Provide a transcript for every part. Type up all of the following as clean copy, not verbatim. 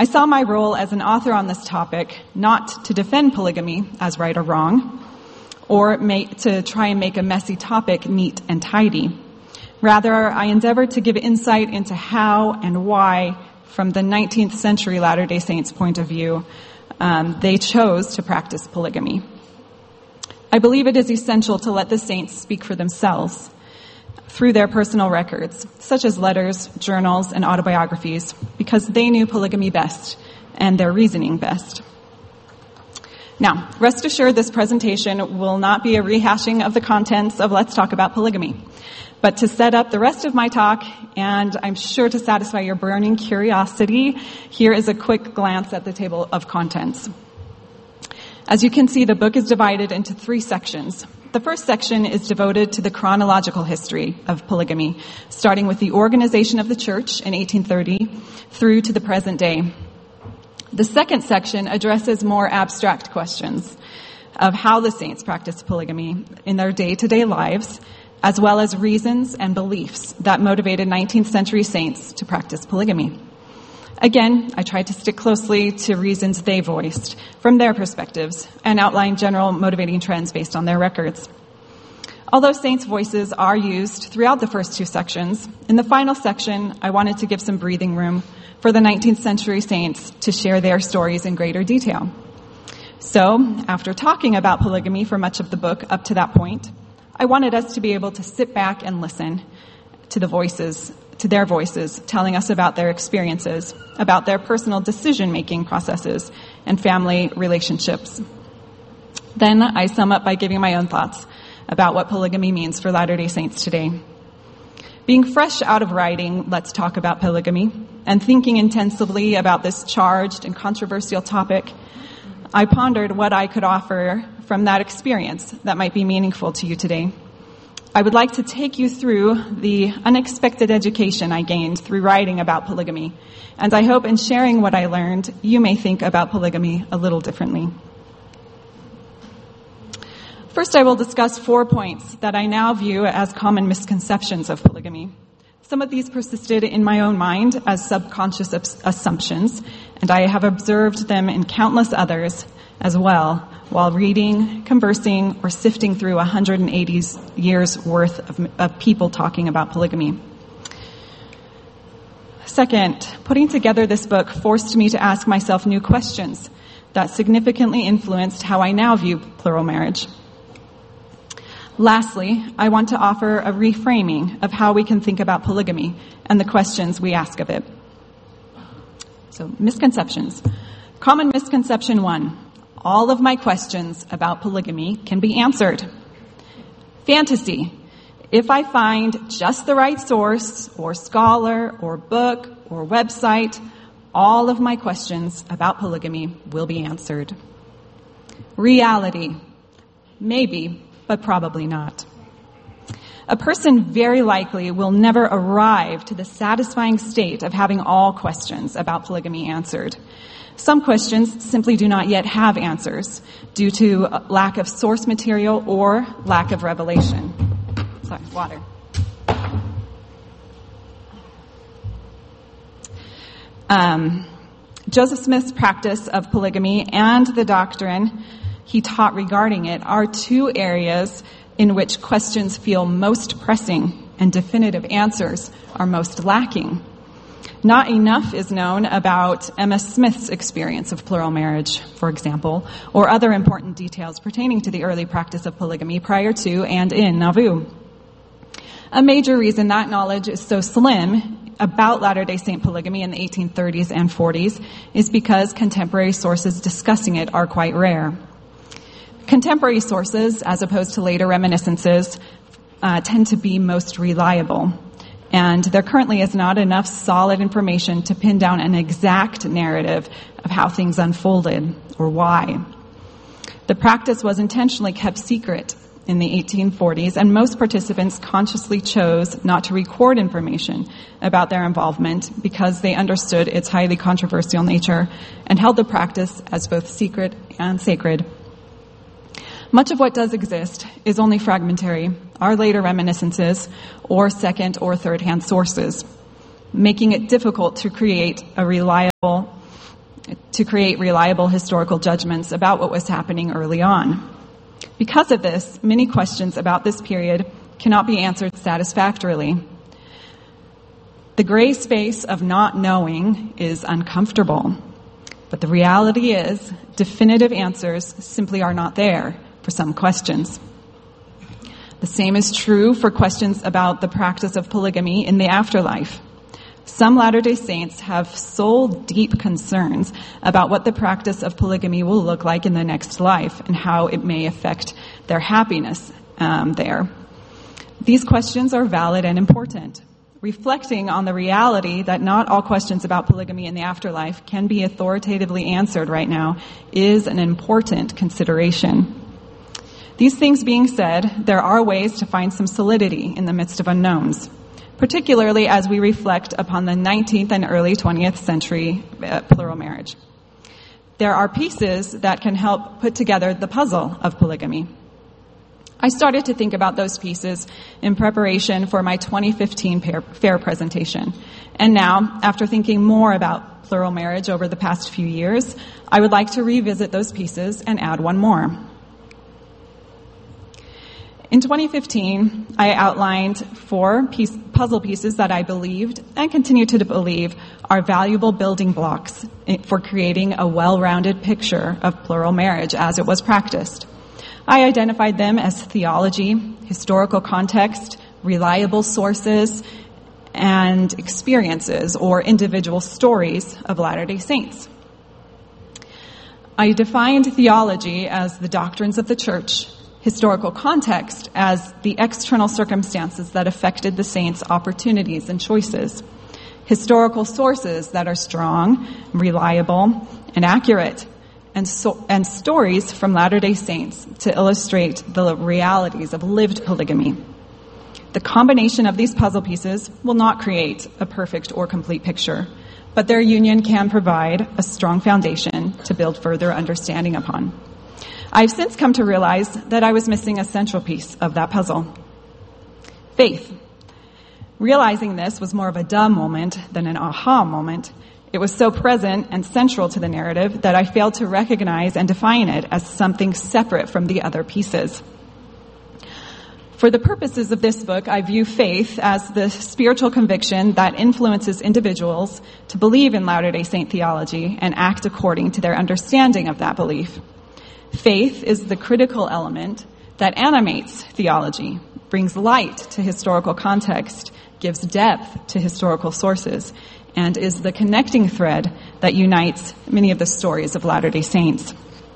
I saw my role as an author on this topic not to defend polygamy as right or wrong, or to try and make a messy topic neat and tidy. Rather, I endeavored to give insight into how and why, from the 19th century Latter-day Saints' point of view, they chose to practice polygamy. I believe it is essential to let the saints speak for themselves through their personal records, such as letters, journals, and autobiographies, because they knew polygamy best and their reasoning best. Now, rest assured this presentation will not be a rehashing of the contents of Let's Talk About Polygamy, but to set up the rest of my talk, and I'm sure to satisfy your burning curiosity, here is a quick glance at the table of contents. As you can see, the book is divided into 3 sections. The first section is devoted to the chronological history of polygamy, starting with the organization of the church in 1830 through to the present day. The second section addresses more abstract questions of how the saints practiced polygamy in their day-to-day lives, as well as reasons and beliefs that motivated 19th century saints to practice polygamy. Again, I tried to stick closely to reasons they voiced from their perspectives and outline general motivating trends based on their records. Although saints' voices are used throughout the first 2 sections, in the final section, I wanted to give some breathing room for the 19th century saints to share their stories in greater detail. So, after talking about polygamy for much of the book up to that point, I wanted us to be able to sit back and listen to their voices, telling us about their experiences, about their personal decision-making processes, and family relationships. Then I sum up by giving my own thoughts about what polygamy means for Latter-day Saints today. Being fresh out of writing Let's Talk About Polygamy, and thinking intensively about this charged and controversial topic, I pondered what I could offer from that experience that might be meaningful to you today. I would like to take you through the unexpected education I gained through writing about polygamy, and I hope in sharing what I learned, you may think about polygamy a little differently. First, I will discuss 4 points that I now view as common misconceptions of polygamy. Some of these persisted in my own mind as subconscious assumptions, and I have observed them in countless others as well, while reading, conversing, or sifting through 180 years' worth of people talking about polygamy. Second, putting together this book forced me to ask myself new questions that significantly influenced how I now view plural marriage. Lastly, I want to offer a reframing of how we can think about polygamy and the questions we ask of it. So, misconceptions. Common misconception 1. All of my questions about polygamy can be answered. Fantasy. If I find just the right source or scholar or book or website, all of my questions about polygamy will be answered. Reality. Maybe, but probably not. A person very likely will never arrive to the satisfying state of having all questions about polygamy answered. Some questions simply do not yet have answers due to lack of source material or lack of revelation. Sorry, water. Joseph Smith's practice of polygamy and the doctrine he taught regarding it are 2 areas in which questions feel most pressing and definitive answers are most lacking. Not enough is known about Emma Smith's experience of plural marriage, for example, or other important details pertaining to the early practice of polygamy prior to and in Nauvoo. A major reason that knowledge is so slim about Latter-day Saint polygamy in the 1830s and 40s is because contemporary sources discussing it are quite rare. Contemporary sources, as opposed to later reminiscences, tend to be most reliable. And there currently is not enough solid information to pin down an exact narrative of how things unfolded or why. The practice was intentionally kept secret in the 1840s, and most participants consciously chose not to record information about their involvement because they understood its highly controversial nature and held the practice as both secret and sacred. Much of what does exist is only fragmentary, are later reminiscences, or second or third-hand sources, making it difficult to create a reliable to create reliable historical judgments about what was happening early on. Because of this, many questions about this period cannot be answered satisfactorily. The gray space of not knowing is uncomfortable, but the reality is definitive answers simply are not there for some questions. The same is true for questions about the practice of polygamy in the afterlife. Some Latter-day Saints have soul-deep concerns about what the practice of polygamy will look like in the next life and how it may affect their happiness there. These questions are valid and important. Reflecting on the reality that not all questions about polygamy in the afterlife can be authoritatively answered right now is an important consideration. These things being said, there are ways to find some solidity in the midst of unknowns, particularly as we reflect upon the 19th and early 20th century plural marriage. There are pieces that can help put together the puzzle of polygamy. I started to think about those pieces in preparation for my 2015 fair presentation. And now, after thinking more about plural marriage over the past few years, I would like to revisit those pieces and add one more. In 2015, I outlined 4 puzzle pieces that I believed and continue to believe are valuable building blocks for creating a well-rounded picture of plural marriage as it was practiced. I identified them as theology, historical context, reliable sources, and experiences or individual stories of Latter-day Saints. I defined theology as the doctrines of the church, historical context as the external circumstances that affected the saints' opportunities and choices, historical sources that are strong, reliable, and accurate, and stories from Latter-day Saints to illustrate the realities of lived polygamy. The combination of these puzzle pieces will not create a perfect or complete picture, but their union can provide a strong foundation to build further understanding upon. I've since come to realize that I was missing a central piece of that puzzle: faith. Realizing this was more of a duh moment than an aha moment. It was so present and central to the narrative that I failed to recognize and define it as something separate from the other pieces. For the purposes of this book, I view faith as the spiritual conviction that influences individuals to believe in Latter-day Saint theology and act according to their understanding of that belief. Faith is the critical element that animates theology, brings light to historical context, gives depth to historical sources, and is the connecting thread that unites many of the stories of Latter-day Saints.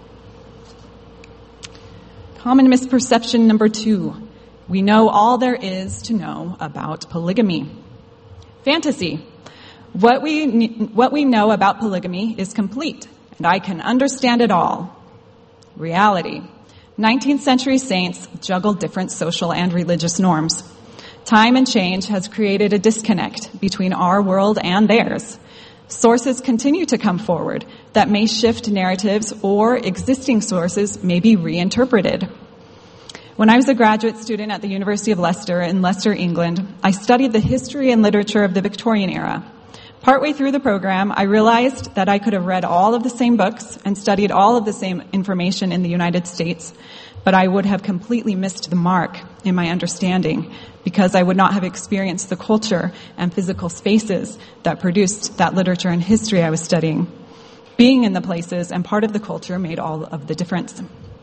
Common misperception number 2. We know all there is to know about polygamy. Fantasy. What we know about polygamy is complete, and I can understand it all. Reality. 19th century saints juggled different social and religious norms. Time and change has created a disconnect between our world and theirs. Sources continue to come forward that may shift narratives, or existing sources may be reinterpreted. When I was a graduate student at the University of Leicester in Leicester, England, I studied the history and literature of the Victorian era. Partway through the program, I realized that I could have read all of the same books and studied all of the same information in the United States, but I would have completely missed the mark in my understanding because I would not have experienced the culture and physical spaces that produced that literature and history I was studying. Being in the places and part of the culture made all of the difference.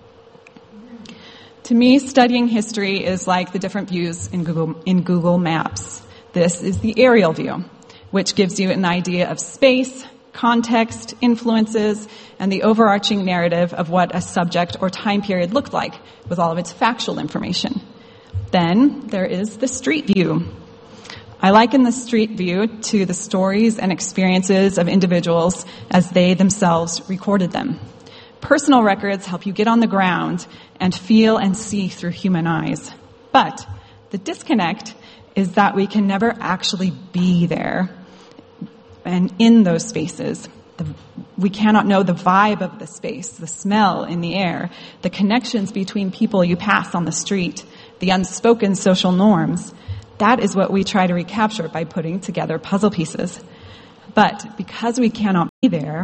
To me, studying history is like the different views in Google Maps. This is the aerial view, which gives you an idea of space, context, influences, and the overarching narrative of what a subject or time period looked like with all of its factual information. Then there is the street view. I liken the street view to the stories and experiences of individuals as they themselves recorded them. Personal records help you get on the ground and feel and see through human eyes. But the disconnect is that we can never actually be there and in those spaces. We cannot know the vibe of the space, the smell in the air, the connections between people you pass on the street, the unspoken social norms. That is what we try to recapture by putting together puzzle pieces. But because we cannot be there,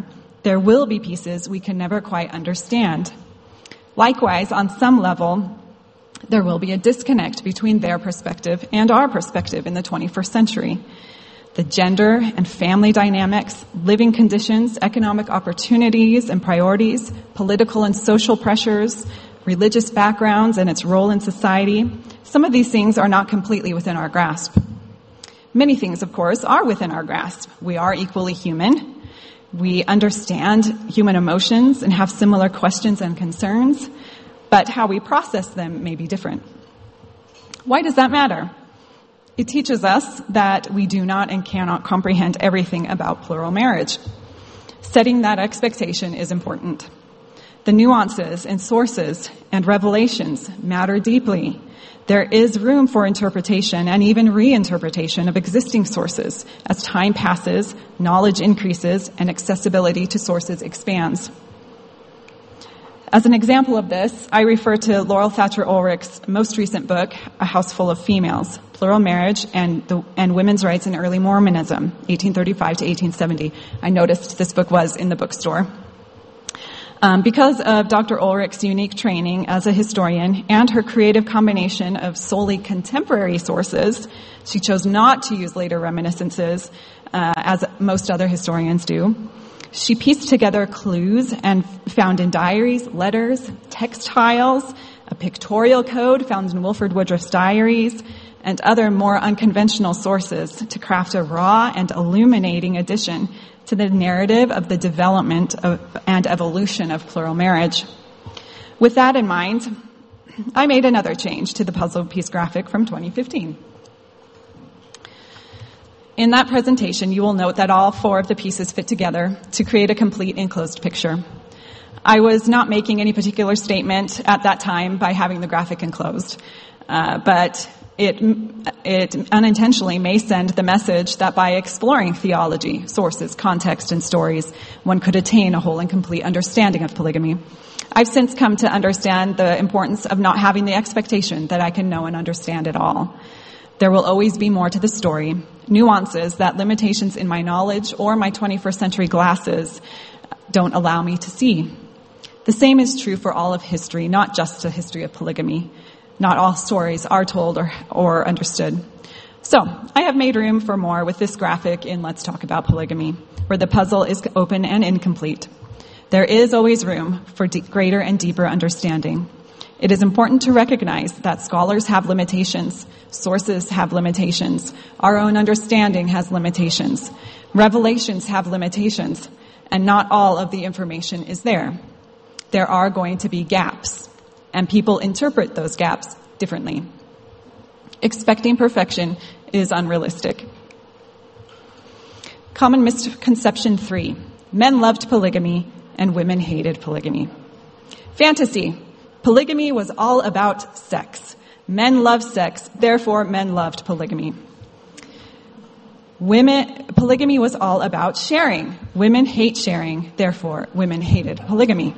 There will be pieces we can never quite understand. Likewise, on some level, there will be a disconnect between their perspective and our perspective in the 21st century. The gender and family dynamics, living conditions, economic opportunities and priorities, political and social pressures, religious backgrounds and its role in society, some of these things are not completely within our grasp. Many things, of course, are within our grasp. We are equally human. We understand human emotions and have similar questions and concerns, but how we process them may be different. Why does that matter? It teaches us that we do not and cannot comprehend everything about plural marriage. Setting that expectation is important. The nuances and sources and revelations matter deeply. There is room for interpretation and even reinterpretation of existing sources. As time passes, knowledge increases, and accessibility to sources expands. As an example of this, I refer to Laurel Thatcher Ulrich's most recent book, A House Full of Females, Plural Marriage and Women's Rights in Early Mormonism, 1835 to 1870. I noticed this book was in the bookstore. Because of Dr. Ulrich's unique training as a historian and her creative combination of solely contemporary sources, she chose not to use later reminiscences, as most other historians do. She pieced together clues and found in diaries, letters, textiles, a pictorial code found in Wilford Woodruff's diaries, and other more unconventional sources to craft a raw and illuminating addition to the narrative of the development and evolution of plural marriage. With that in mind, I made another change to the puzzle piece graphic from 2015. In that presentation, you will note that all four of the pieces fit together to create a complete enclosed picture. I was not making any particular statement at that time by having the graphic enclosed, but it unintentionally may send the message that by exploring theology, sources, context, and stories, one could attain a whole and complete understanding of polygamy. I've since come to understand the importance of not having the expectation that I can know and understand it all. There will always be more to the story, nuances that limitations in my knowledge or my 21st century glasses don't allow me to see. The same is true for all of history, not just the history of polygamy. Not all stories are told or understood. So, I have made room for more with this graphic in Let's Talk About Polygamy, where the puzzle is open and incomplete. There is always room for greater and deeper understanding. It is important to recognize that scholars have limitations, sources have limitations, our own understanding has limitations, revelations have limitations, and not all of the information is there. There are going to be gaps, and people interpret those gaps differently. Expecting perfection is unrealistic. Common misconception 3. Men loved polygamy and women hated polygamy. Fantasy. Polygamy was all about sex. Men loved sex, therefore men loved polygamy. Polygamy was all about sharing. Women hate sharing, therefore women hated polygamy.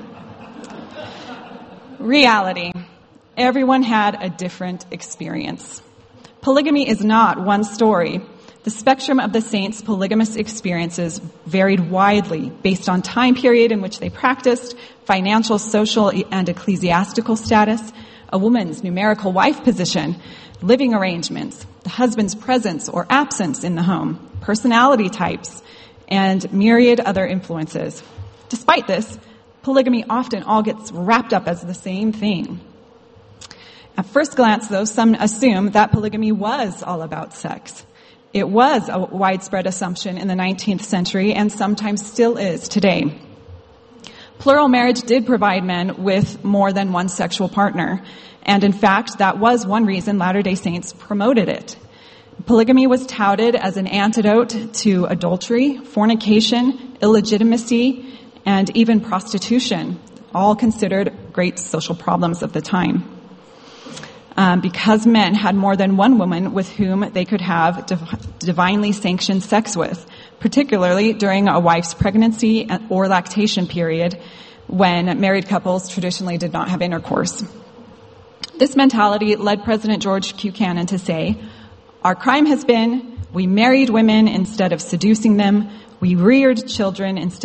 Reality. Everyone had a different experience. Polygamy is not one story. The spectrum of the saints' polygamous experiences varied widely based on time period in which they practiced, financial, social, and ecclesiastical status, a woman's numerical wife position, living arrangements, the husband's presence or absence in the home, personality types, and myriad other influences. Despite this, polygamy often all gets wrapped up as the same thing. At first glance, though, some assume that polygamy was all about sex. It was a widespread assumption in the 19th century and sometimes still is today. Plural marriage did provide men with more than one sexual partner, and in fact, that was one reason Latter-day Saints promoted it. Polygamy was touted as an antidote to adultery, fornication, illegitimacy, and even prostitution, all considered great social problems of the time. Because men had more than one woman with whom they could have divinely sanctioned sex with, particularly during a wife's pregnancy or lactation period when married couples traditionally did not have intercourse. This mentality led President George Buchanan to say, "Our crime has been we married women instead of seducing them, we reared children instead